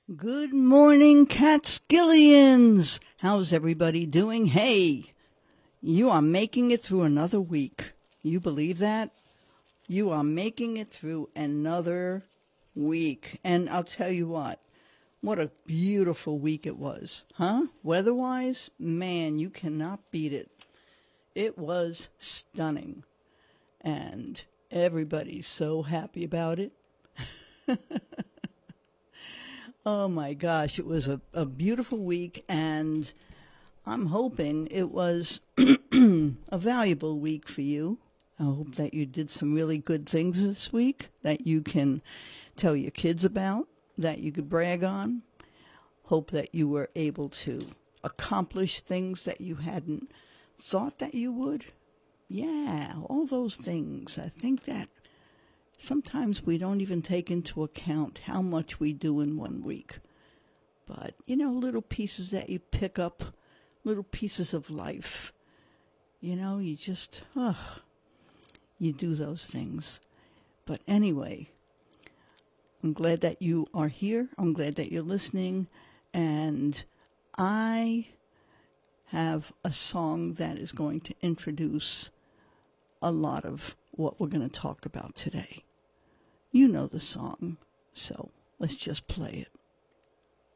Good morning, Catskillians! How's everybody doing? Hey, you are making it through another week. You believe that? You are making it through another week. And I'll tell you what a beautiful week it was, huh? Weather-wise, man, you cannot beat it. It was stunning. And everybody's so happy about it. Oh my gosh, it was a beautiful week, and I'm hoping it was a valuable week for you. I hope that you did some really good things this week that you can tell your kids about, that you could brag on. Hope that you were able to accomplish things that you hadn't thought that you would. Yeah, all those things. I think that sometimes we don't even take into account how much we do in one week. But, little pieces that you pick up, little pieces of life. You just, you do those things. But anyway, I'm glad that you are here. I'm glad that you're listening. And I have a song that is going to introduce a lot of what we're going to talk about today. You know the song, so let's just play it.